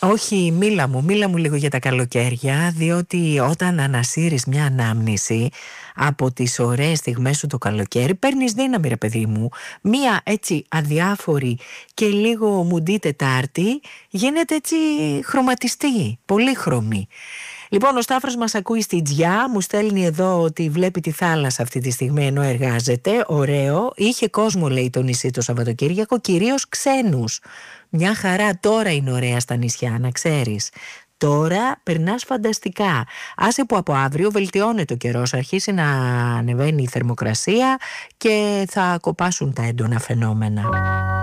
Όχι, μίλα μου λίγο για τα καλοκαίρια, διότι όταν ανασύρεις μια ανάμνηση από τις ωραίες στιγμές σου το καλοκαίρι, παίρνεις δύναμη, ρε παιδί μου. Μια έτσι αδιάφορη και λίγο μουντή Τετάρτη γίνεται έτσι χρωματιστή, πολύχρωμη. Λοιπόν, ο Σταύρος μας ακούει στη Τζιά, μου στέλνει εδώ ότι βλέπει τη θάλασσα αυτή τη στιγμή ενώ εργάζεται, ωραίο. Είχε κόσμο, λέει, το νησί το Σαββατοκύριακο, κυρίως ξένους. Μια χαρά, τώρα είναι ωραία στα νησιά, να ξέρεις. Τώρα περνάς φανταστικά. Άσε που από αύριο βελτιώνεται ο καιρός, αρχίσει να ανεβαίνει η θερμοκρασία και θα κοπάσουν τα έντονα φαινόμενα.